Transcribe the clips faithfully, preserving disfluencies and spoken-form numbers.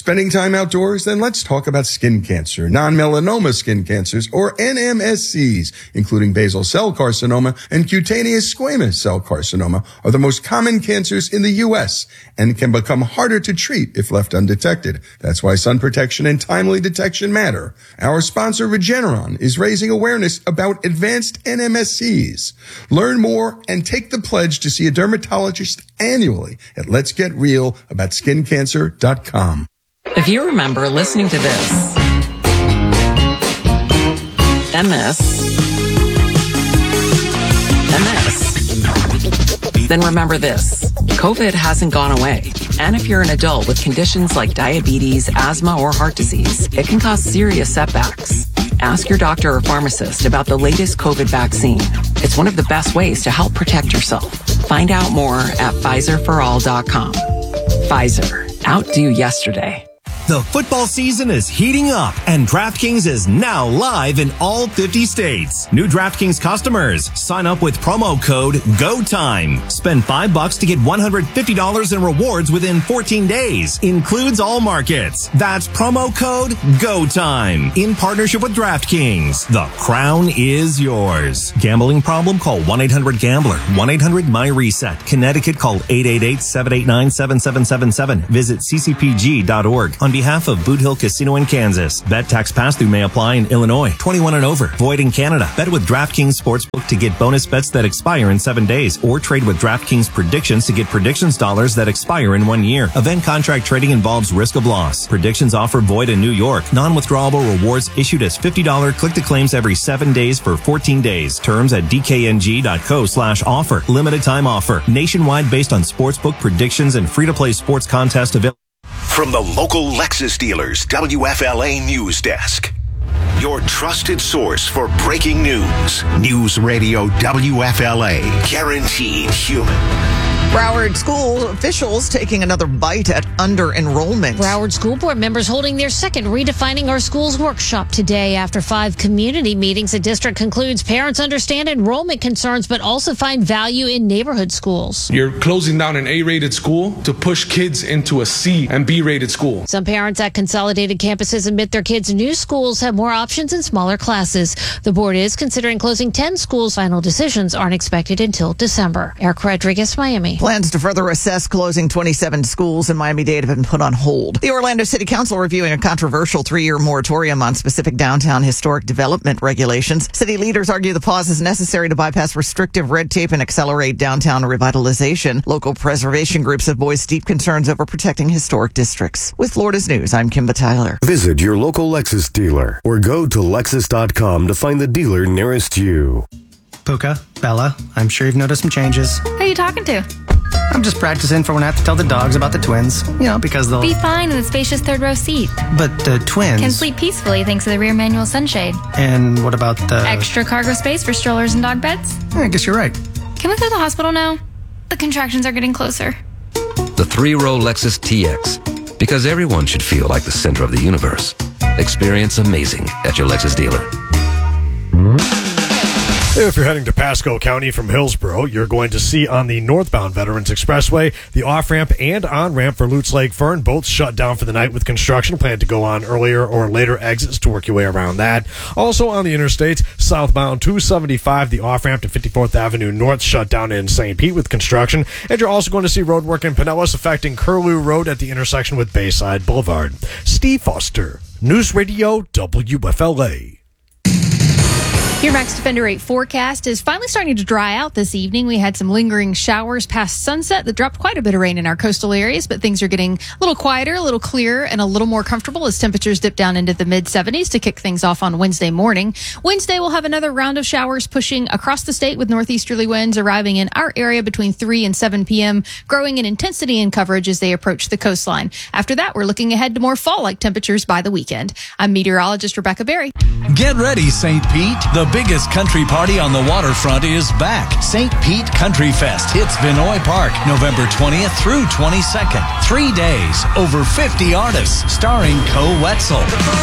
Spending time outdoors? Then let's talk about skin cancer. Non-melanoma skin cancers, or N M S Cs, including basal cell carcinoma and cutaneous squamous cell carcinoma, are the most common cancers in the U S and can become harder to treat if left undetected. That's why sun protection and timely detection matter. Our sponsor, Regeneron, is raising awareness about advanced N M S Cs. Learn more and take the pledge to see a dermatologist annually at lets get real about skin cancer dot com. If you remember listening to this, and this, and this, then remember this. COVID hasn't gone away. And if you're an adult with conditions like diabetes, asthma, or heart disease, it can cause serious setbacks. Ask your doctor or pharmacist about the latest COVID vaccine. It's one of the best ways to help protect yourself. Find out more at Pfizer for all dot com. Pfizer. Outdo yesterday. The football season is heating up, and DraftKings is now live in all fifty states. New DraftKings customers, sign up with promo code GOTIME. Spend five bucks to get one hundred fifty dollars in rewards within fourteen days. Includes all markets. That's promo code GOTIME. In partnership with DraftKings. The crown is yours. Gambling problem? Call one eight hundred gambler. one eight hundred my reset. Connecticut, call eight eight eight, seven eight nine, seven seven seven seven. Visit c c p g dot org. On behalf of Boot Hill Casino in Kansas. Bet tax pass-through may apply in Illinois. twenty-one and over. Void in Canada. Bet with DraftKings Sportsbook to get bonus bets that expire in seven days. Or trade with DraftKings Predictions to get predictions dollars that expire in one year. Event contract trading involves risk of loss. Predictions offer void in New York. Non-withdrawable rewards issued as fifty dollars click-to-claims every seven days for fourteen days. Terms at d k n g dot co slash offer. Limited time offer. Nationwide based on sportsbook predictions and free-to-play sports contest available. From the local Lexus dealers, W F L A News Desk. Your trusted source for breaking news. News Radio W F L A. Guaranteed human. Broward school officials taking another bite at under-enrollment. Broward School Board members holding their second Redefining Our Schools workshop today. After five community meetings, the district concludes parents understand enrollment concerns but also find value in neighborhood schools. You're closing down an A-rated school to push kids into a C and B-rated school. Some parents at consolidated campuses admit their kids' new schools have more options and smaller classes. The board is considering closing ten schools. Final decisions aren't expected until December. Eric Rodriguez, Miami. Plans to further assess closing twenty-seven schools in Miami-Dade have been put on hold. The Orlando City Council reviewing a controversial three-year moratorium on specific downtown historic development regulations. City leaders argue the pause is necessary to bypass restrictive red tape and accelerate downtown revitalization. Local preservation groups have voiced deep concerns over protecting historic districts. With Florida's News, I'm Kimba Tyler. Visit your local Lexus dealer or go to lexus dot com to find the dealer nearest you. Puka, Bella, I'm sure you've noticed some changes. Who are you talking to? I'm just practicing for when I have to tell the dogs about the twins. You know, because they'll... Be fine in the spacious third row seat. But the twins... Can sleep peacefully thanks to the rear manual sunshade. And what about the... Extra cargo space for strollers and dog beds? I guess you're right. Can we go to the hospital now? The contractions are getting closer. The three-row Lexus T X. Because everyone should feel like the center of the universe. Experience amazing at your Lexus dealer. If you're heading to Pasco County from Hillsborough, you're going to see on the northbound Veterans Expressway the off-ramp and on-ramp for Lutz Lake Fern, both shut down for the night with construction planned to go on earlier or later exits to work your way around that. Also on the interstate, southbound two seventy-five, the off-ramp to fifty-fourth Avenue North shut down in Saint Pete with construction. And you're also going to see road work in Pinellas affecting Curlew Road at the intersection with Bayside Boulevard. Steve Foster, News Radio W F L A. Your Max Defender eight forecast is finally starting to dry out this evening. We had some lingering showers past sunset that dropped quite a bit of rain in our coastal areas, but things are getting a little quieter, a little clearer, and a little more comfortable as temperatures dip down into the mid seventies to kick things off on Wednesday morning. Wednesday, we'll have another round of showers pushing across the state with northeasterly winds arriving in our area between three and seven p.m., growing in intensity and coverage as they approach the coastline. After that, we're looking ahead to more fall-like temperatures by the weekend. I'm meteorologist Rebecca Berry. Get ready, Saint Pete. The biggest country party on the waterfront is back. Saint Pete Country Fest hits Vinoy Park November twentieth through twenty-second. Three days, over fifty artists, starring Co Wetzel,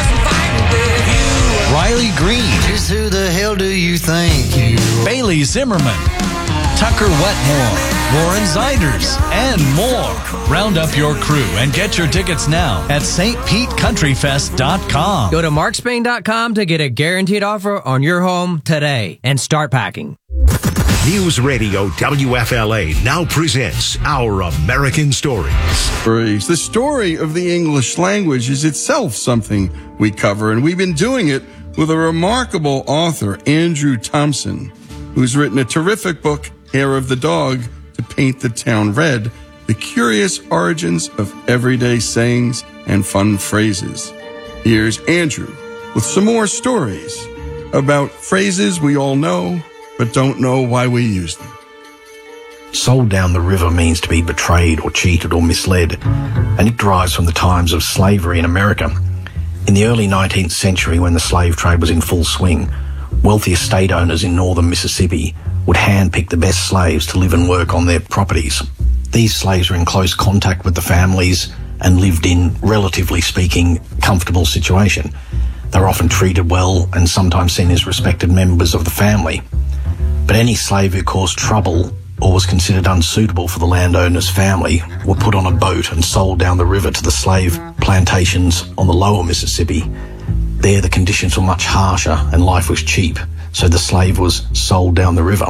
Riley Green, just who the hell do you think you are? Bailey Zimmerman, Tucker Wetmore, Warren Ziders, and more. Round up your crew and get your tickets now at S T Pete Country Fest dot com. Go to mark spain dot com to get a guaranteed offer on your home today and start packing. News Radio W F L A now presents Our American Stories. The story of the English language is itself something we cover, and we've been doing it with a remarkable author, Andrew Thompson, who's written a terrific book, Hair of the Dog, to Paint the Town Red, the curious origins of everyday sayings and fun phrases. Here's Andrew with some more stories about phrases we all know, but don't know why we use them. Sold down the river means to be betrayed or cheated or misled, and it derives from the times of slavery in America. In the early nineteenth century, when the slave trade was in full swing, wealthy estate owners in northern Mississippi would handpick the best slaves to live and work on their properties. These slaves were in close contact with the families and lived in, relatively speaking, comfortable situation. They were often treated well and sometimes seen as respected members of the family. But any slave who caused trouble or was considered unsuitable for the landowner's family were put on a boat and sold down the river to the slave plantations on the lower Mississippi. There the conditions were much harsher and life was cheap, so the slave was sold down the river.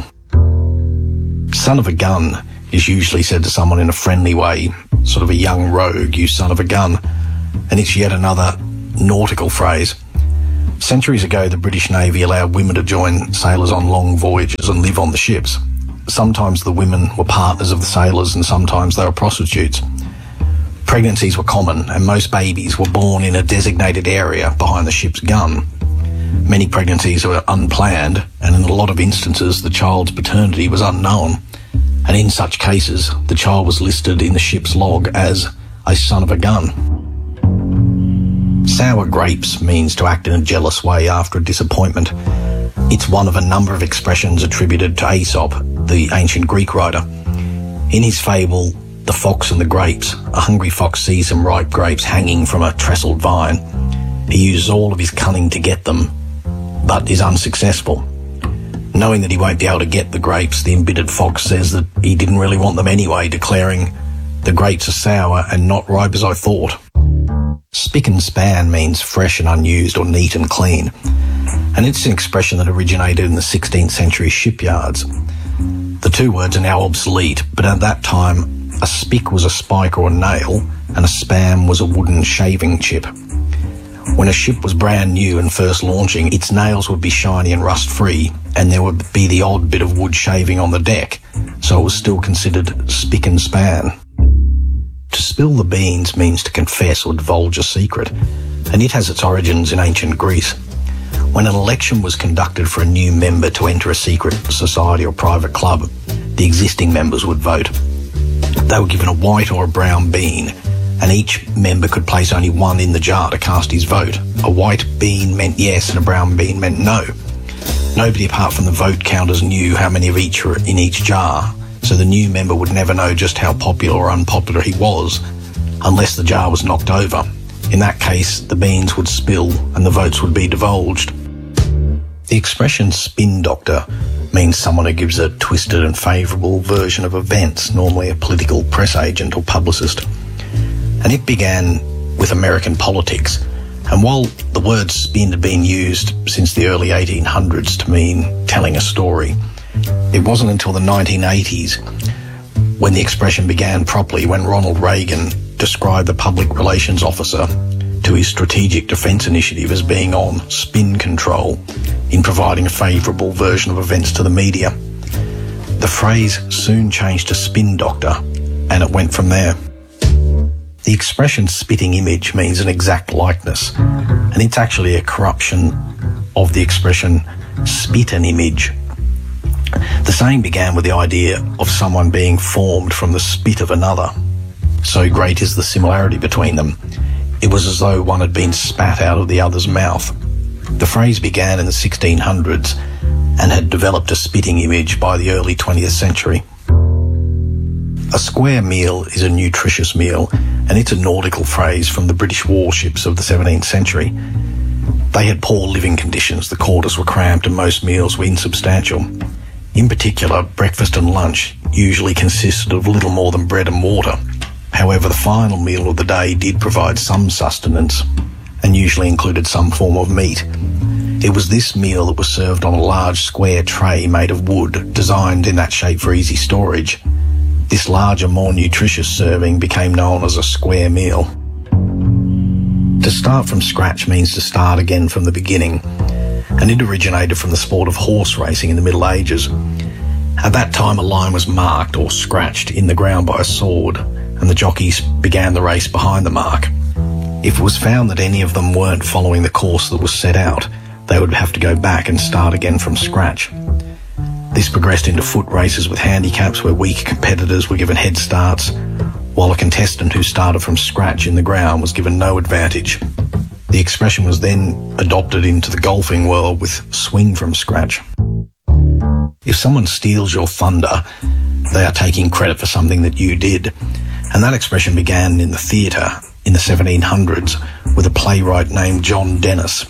Son of a gun is usually said to someone in a friendly way, sort of a young rogue, you son of a gun, and it's yet another nautical phrase. Centuries ago, the British Navy allowed women to join sailors on long voyages and live on the ships. Sometimes the women were partners of the sailors and sometimes they were prostitutes. Pregnancies were common and most babies were born in a designated area behind the ship's gun. Many pregnancies were unplanned, and in a lot of instances the child's paternity was unknown, and in such cases the child was listed in the ship's log as a son of a gun. Sour grapes means to act in a jealous way after a disappointment. It's one of a number of expressions attributed to Aesop, the ancient Greek writer. In his fable, The Fox and the Grapes, a hungry fox sees some ripe grapes hanging from a trestled vine. He uses all of his cunning to get them, but is unsuccessful. Knowing that he won't be able to get the grapes, the embittered fox says that he didn't really want them anyway, declaring, "The grapes are sour and not ripe as I thought." Spick and span means fresh and unused or neat and clean, and it's an expression that originated in the sixteenth century shipyards. The two words are now obsolete, but at that time, a spick was a spike or a nail, and a span was a wooden shaving chip. When a ship was brand new and first launching, its nails would be shiny and rust-free, and there would be the odd bit of wood shaving on the deck, so it was still considered spick and span. To spill the beans means to confess or divulge a secret, and it has its origins in ancient Greece. When an election was conducted for a new member to enter a secret society or private club, the existing members would vote. They were given a white or a brown bean, and each member could place only one in the jar to cast his vote. A white bean meant yes and a brown bean meant no. Nobody apart from the vote counters knew how many of each were in each jar, so the new member would never know just how popular or unpopular he was unless the jar was knocked over. In that case, the beans would spill and the votes would be divulged. The expression spin doctor means someone who gives a twisted and favourable version of events, normally a political press agent or publicist. And it began with American politics. And while the word spin had been used since the early eighteen hundreds to mean telling a story, it wasn't until the nineteen eighties when the expression began properly, when Ronald Reagan described the public relations officer to his Strategic Defence Initiative as being on spin control in providing a favourable version of events to the media. The phrase soon changed to spin doctor, and it went from there. The expression spitting image means an exact likeness, and it's actually a corruption of the expression spit an image. The saying began with the idea of someone being formed from the spit of another. So great is the similarity between them. It was as though one had been spat out of the other's mouth. The phrase began in the sixteen hundreds and had developed a spitting image by the early twentieth century. A square meal is a nutritious meal, and it's a nautical phrase from the British warships of the seventeenth century. They had poor living conditions, the quarters were cramped and most meals were insubstantial. In particular, breakfast and lunch usually consisted of little more than bread and water. However, the final meal of the day did provide some sustenance and usually included some form of meat. It was this meal that was served on a large square tray made of wood, designed in that shape for easy storage. This larger, more nutritious serving became known as a square meal. To start from scratch means to start again from the beginning, and it originated from the sport of horse racing in the Middle Ages. At that time, a line was marked or scratched in the ground by a sword, and the jockeys began the race behind the mark. If it was found that any of them weren't following the course that was set out, they would have to go back and start again from scratch. This progressed into foot races with handicaps where weak competitors were given head starts, while a contestant who started from scratch in the ground was given no advantage. The expression was then adopted into the golfing world with swing from scratch. If someone steals your thunder, they are taking credit for something that you did. And that expression began in the theatre in the seventeen hundreds with a playwright named John Dennis.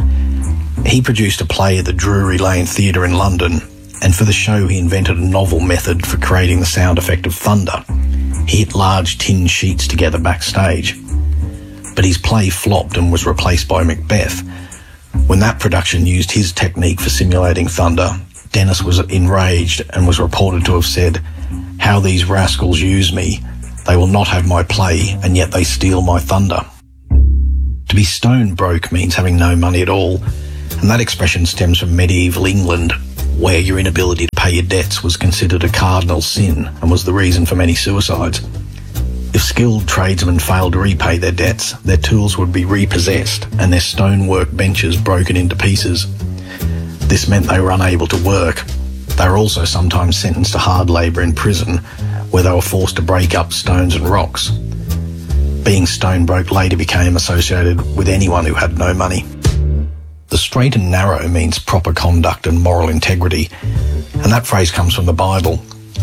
He produced a play at the Drury Lane Theatre in London, and for the show he invented a novel method for creating the sound effect of thunder. He hit large tin sheets together backstage. But his play flopped and was replaced by Macbeth. When that production used his technique for simulating thunder, Dennis was enraged and was reported to have said, "How these rascals use me. They will not have my play, and yet they steal my thunder." To be stone broke means having no money at all, and that expression stems from medieval England, where your inability to pay your debts was considered a cardinal sin and was the reason for many suicides. If skilled tradesmen failed to repay their debts, their tools would be repossessed and their stonework benches broken into pieces. This meant they were unable to work. They were also sometimes sentenced to hard labour in prison, where they were forced to break up stones and rocks. Being stone broke later became associated with anyone who had no money. The straight and narrow means proper conduct and moral integrity, and that phrase comes from the Bible.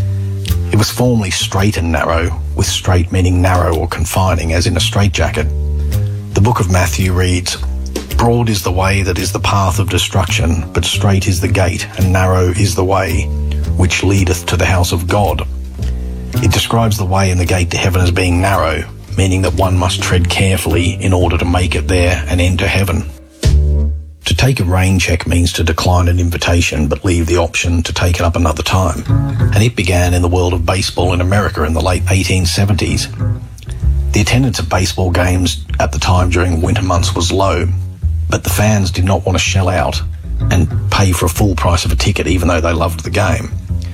It was formerly straight and narrow, with straight meaning narrow or confining, as in a straitjacket. The book of Matthew reads, "Broad is the way that is the path of destruction, but straight is the gate, and narrow is the way, which leadeth to the house of God." It describes the way and the gate to heaven as being narrow, meaning that one must tread carefully in order to make it there and enter heaven. To take a rain check means to decline an invitation but leave the option to take it up another time. And it began in the world of baseball in America in the late eighteen seventies. The attendance at baseball games at the time during winter months was low, but the fans did not want to shell out and pay for a full price of a ticket even though they loved the game.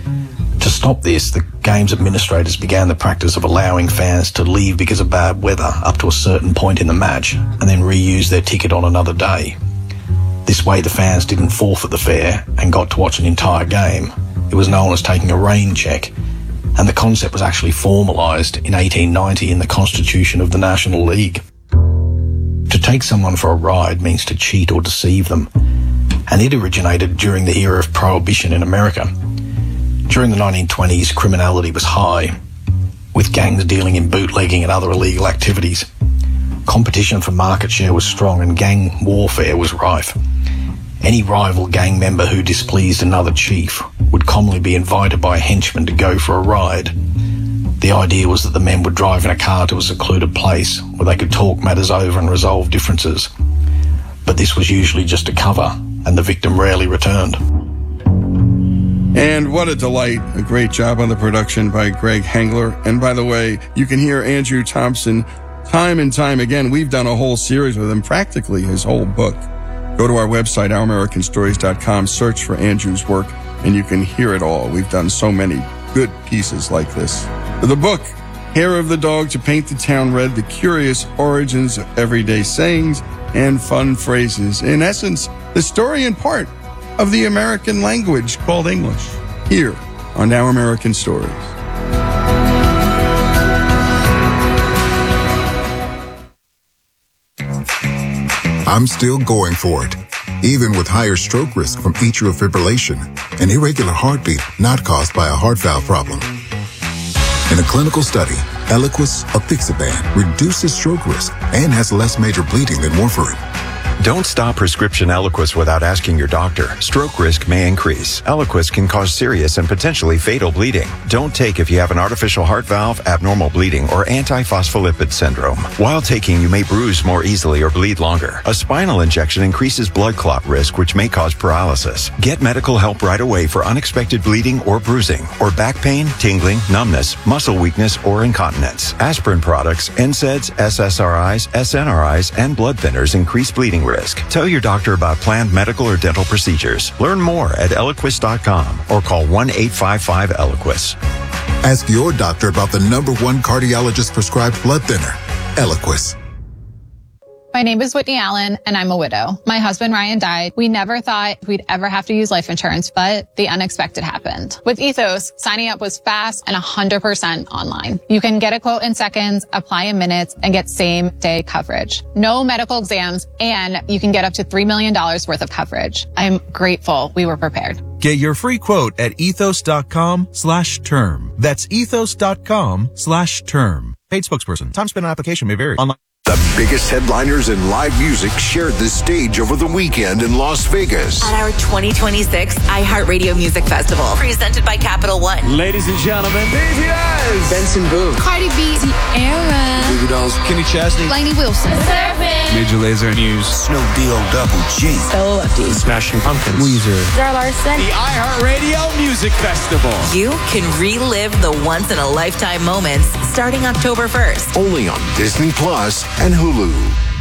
To stop this, the game's administrators began the practice of allowing fans to leave because of bad weather up to a certain point in the match and then reuse their ticket on another day. This way the fans didn't forfeit the fare and got to watch an entire game. It was known as taking a rain check, and the concept was actually formalised in eighteen ninety in the Constitution of the National League. To take someone for a ride means to cheat or deceive them, and it originated during the era of Prohibition in America. During the nineteen twenties, criminality was high, with gangs dealing in bootlegging and other illegal activities. Competition for market share was strong and gang warfare was rife. Any rival gang member who displeased another chief would commonly be invited by a henchman to go for a ride. The idea was that the men would drive in a car to a secluded place where they could talk matters over and resolve differences. But this was usually just a cover, and the victim rarely returned. And what a delight. A great job on the production by Greg Hengler. And by the way, you can hear Andrew Thompson time and time again. We've done a whole series with him, practically his whole book. Go to our website, our american stories dot com, search for Andrew's work, and you can hear it all. We've done so many good pieces like this. The book, Hair of the Dog to Paint the Town Red, The Curious Origins of Everyday Sayings and Fun Phrases. In essence, the story and part of the American language called English, here on Our American Stories. I'm still going for it, even with higher stroke risk from atrial fibrillation, an irregular heartbeat not caused by a heart valve problem. In a clinical study, Eliquis apixaban reduces stroke risk and has less major bleeding than warfarin. Don't stop prescription Eliquis without asking your doctor. Stroke risk may increase. Eliquis can cause serious and potentially fatal bleeding. Don't take if you have an artificial heart valve, abnormal bleeding, or antiphospholipid syndrome. While taking, you may bruise more easily or bleed longer. A spinal injection increases blood clot risk, which may cause paralysis. Get medical help right away for unexpected bleeding or bruising, or back pain, tingling, numbness, muscle weakness, or incontinence. Aspirin products, N SAIDs, S S R Is, S N R Is, and blood thinners increase bleeding risk. Tell your doctor about planned medical or dental procedures. Learn more at Eliquis dot com or call one eight five five Eliquis. Ask your doctor about the number one cardiologist prescribed blood thinner, Eliquis. My name is Whitney Allen, and I'm a widow. My husband, Ryan, died. We never thought we'd ever have to use life insurance, but the unexpected happened. With Ethos, signing up was fast and one hundred percent online. You can get a quote in seconds, apply in minutes, and get same-day coverage. No medical exams, and you can get up to three million dollars worth of coverage. I'm grateful we were prepared. Get your free quote at ethos.com slash term. That's ethos.com slash term. Paid spokesperson. Time spent on application may vary. Online. The biggest headliners in live music shared the stage over the weekend in Las Vegas. At our twenty twenty-six iHeartRadio Music Festival, presented by Capital One. Ladies and gentlemen, B T S, Benson Boone, Cardi B, Ciara, Goo Goo Dolls, Kenny Chesney, Lainey Wilson, Major Lazer, Muse, Snoop Deal Double G, Stella Lefty, Smashing Pumpkins, Weezer, Zara Larson. The iHeartRadio Music Festival. You can relive the once-in-a-lifetime moments starting October first. Only on Disney Plus and Hulu.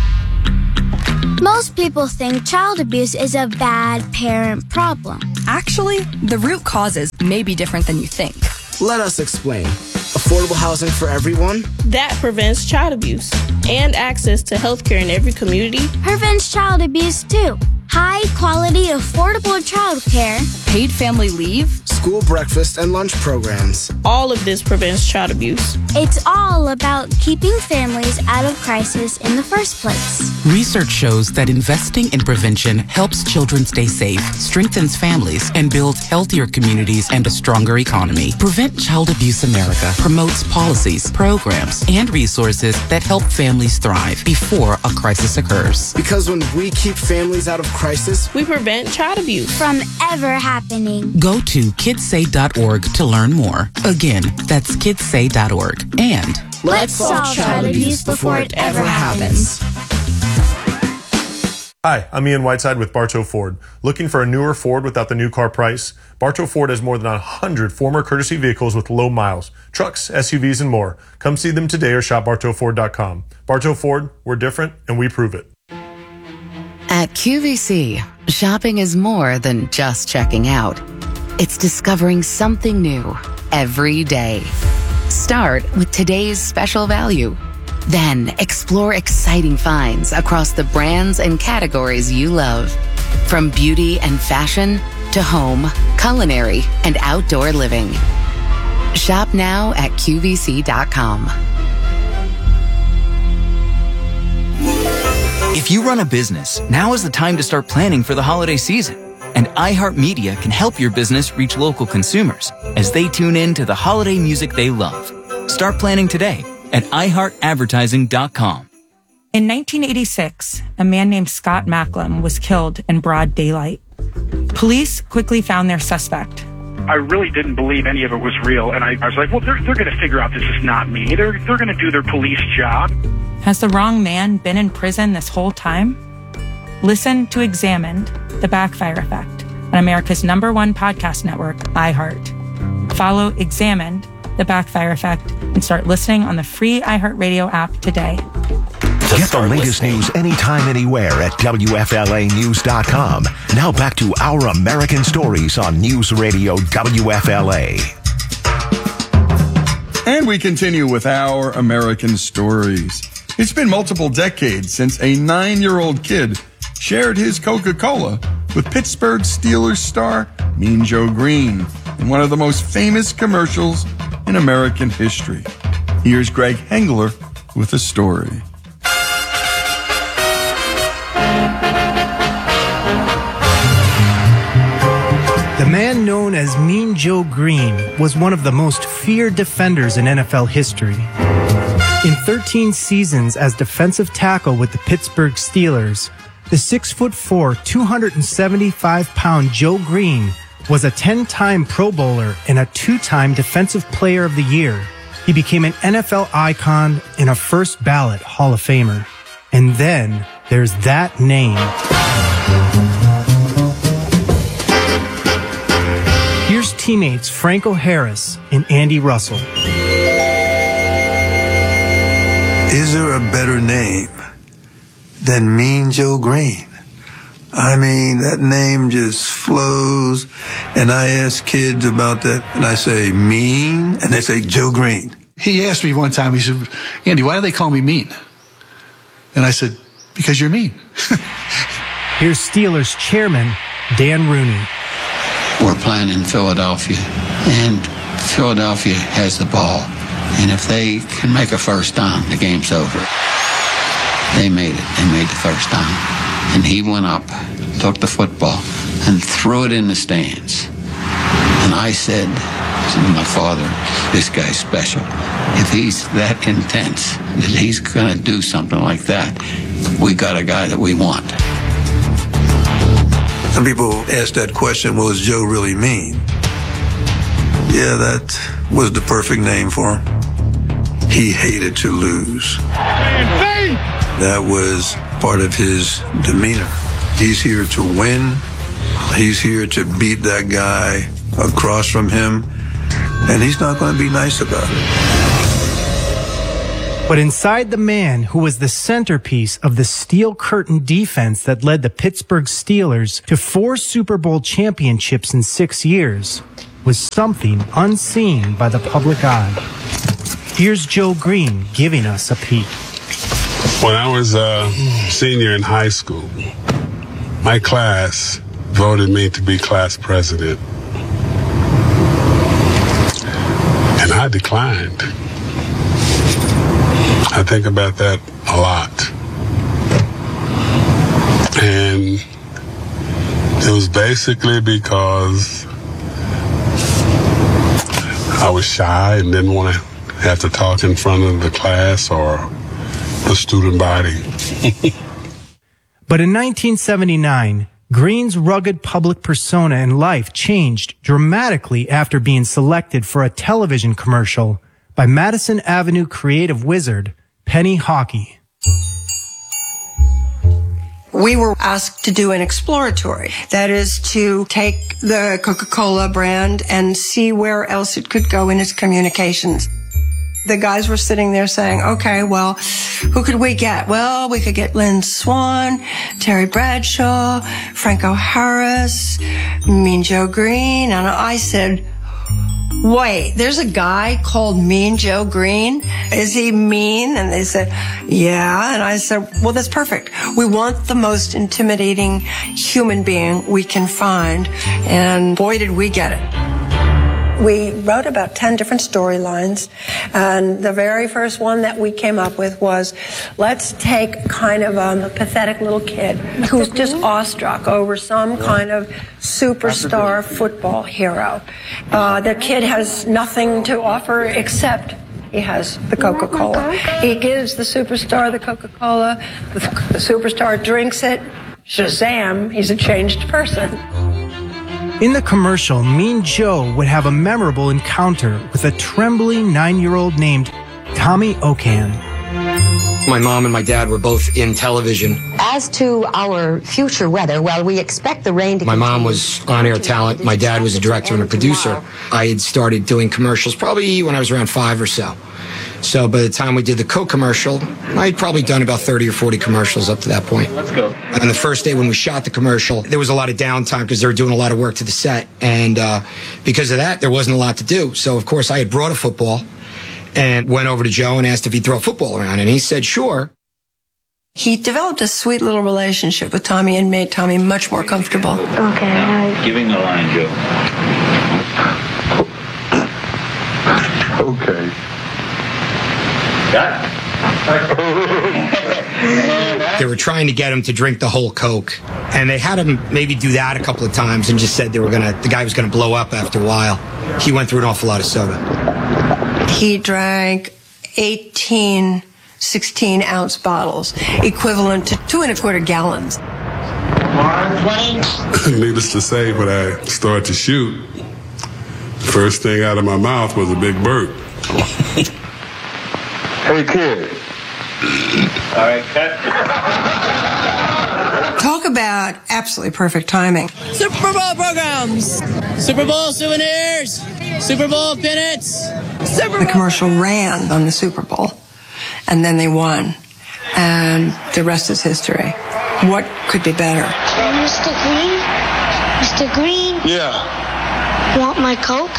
Most people think child abuse is a bad parent problem. Actually, the root causes may be different than you think. Let us explain. Affordable housing for everyone? That prevents child abuse and access to healthcare in every community. Prevents child abuse too. High quality, affordable childcare. Paid family leave. School breakfast and lunch programs. All of this prevents child abuse. It's all about keeping families out of crisis in the first place. Research shows that investing in prevention helps children stay safe, strengthens families, and builds healthier communities and a stronger economy. Prevent Child Abuse America promotes policies, programs, and resources that help families thrive before a crisis occurs. Because when we keep families out of crisis, we prevent child abuse from ever happening. Go to kids say dot org to learn more. Again, that's kids say dot org. And let's solve child abuse before it ever happens. Hi, I'm Ian Whiteside with Bartow Ford. Looking for a newer Ford without the new car price? Bartow Ford has more than one hundred former courtesy vehicles with low miles, trucks, S U Vs, and more. Come see them today or shop bartow ford dot com. Bartow Ford, we're different, and we prove it. At Q V C, shopping is more than just checking out. It's discovering something new every day. Start with today's special value. Then explore exciting finds across the brands and categories you love. From beauty and fashion to home, culinary, and outdoor living. Shop now at Q V C dot com. If you run a business, now is the time to start planning for the holiday season. And iHeartMedia can help your business reach local consumers as they tune in to the holiday music they love. Start planning today at i heart advertising dot com. In nineteen eighty-six, a man named Scott Macklem was killed in broad daylight. Police quickly found their suspect. I really didn't believe any of it was real, and I, I was like, well, they're, they're going to figure out this is not me. They're, they're going to do their police job. Has the wrong man been in prison this whole time? Listen to Examined, The Backfire Effect, on America's number one podcast network, iHeart. Follow Examined, The Backfire Effect, and start listening on the free iHeartRadio app today. Get the latest news anytime, anywhere at W F L A news dot com. Now back to Our American Stories on News Radio W F L A. And we continue with Our American Stories. It's been multiple decades since a nine-year-old kid shared his Coca-Cola with Pittsburgh Steelers star Mean Joe Green in one of the most famous commercials in American history. Here's Greg Hengler with the story. The man known as Mean Joe Green was one of the most feared defenders in N F L history. In thirteen seasons as defensive tackle with the Pittsburgh Steelers, The six foot four, two hundred seventy-five pound Joe Green was a ten-time Pro Bowler and a two-time Defensive Player of the Year. He became an N F L icon and a first ballot Hall of Famer. And then there's that name. Here's teammates Franco Harris and Andy Russell. Is there a better name than Mean Joe Green? I mean, that name just flows. And I ask kids about that, and I say, mean? And they say, Joe Green. He asked me one time, he said, Andy, why do they call me mean? And I said, because you're mean. Here's Steelers chairman Dan Rooney. We're playing in Philadelphia, and Philadelphia has the ball. And if they can make a first down, the game's over. They made it. They made the first down. And he went up, took the football, and threw it in the stands. And I said to my father, this guy's special. If he's that intense, that he's going to do something like that, we got a guy that we want. Some people ask that question, well, is Joe really mean? Yeah, that was the perfect name for him. He hated to lose. That was part of his demeanor. He's here to win. He's here to beat that guy across from him. And he's not going to be nice about it. But inside the man who was the centerpiece of the steel curtain defense that led the Pittsburgh Steelers to four Super Bowl championships in six years was something unseen by the public eye. Here's Joe Green giving us a peek. When I was a senior in high school, my class voted me to be class president. And I declined. I think about that a lot. And it was basically because I was shy and didn't want to have to talk in front of the class or the student body. But in nineteen seventy-nine, Green's rugged public persona and life changed dramatically after being selected for a television commercial by Madison Avenue creative wizard Penny Hawkey. We were asked to do an exploratory. That is to take the Coca-Cola brand and see where else it could go in its communications. The guys were sitting there saying, okay, well, who could we get? Well, we could get Lynn Swann, Terry Bradshaw, Franco Harris, Mean Joe Green. And I said, wait, there's a guy called Mean Joe Green? Is he mean? And they said, yeah. And I said, well, that's perfect. We want the most intimidating human being we can find. And boy, did we get it. We wrote about ten different storylines, and the very first one that we came up with was, let's take kind of a pathetic little kid who's just awestruck over some kind of superstar football hero. Uh, the kid has nothing to offer except he has the Coca-Cola. He gives the superstar the Coca-Cola, the, the superstar drinks it, shazam, he's a changed person. In the commercial, Mean Joe would have a memorable encounter with a trembling nine-year-old named Tommy Okan. My mom and my dad were both in television. As to our future weather, well, we expect the rain to My mom was on-air talent. My dad was a director and a producer. I had started doing commercials probably when I was around five or so. So by the time we did the Coke commercial, I had probably done about thirty or forty commercials up to that point. Let's go. And the first day when we shot the commercial, there was a lot of downtime because they were doing a lot of work to the set. And uh, because of that, there wasn't a lot to do. So, of course, I had brought a football and went over to Joe and asked if he'd throw a football around. And he said, sure. He developed a sweet little relationship with Tommy and made Tommy much more comfortable. Okay. Giving the line, Joe. Okay. They were trying to get him to drink the whole Coke, and they had him maybe do that a couple of times and just said they were gonna the guy was gonna blow up after a while. He went through an awful lot of soda. He drank eighteen sixteen ounce bottles, equivalent to two and a quarter gallons. Needless to say, when I started to shoot, the first thing out of my mouth was a big burp. Hey, kid. All right, cut. Talk about absolutely perfect timing. Super Bowl programs, Super Bowl souvenirs, Super Bowl pennants. Super The Bowl. commercial ran on the Super Bowl, and then they won, and the rest is history. What could be better? Mister Green? Mister Green? Yeah. Want my Coke?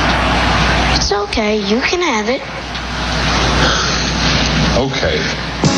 It's okay, you can have it. Okay.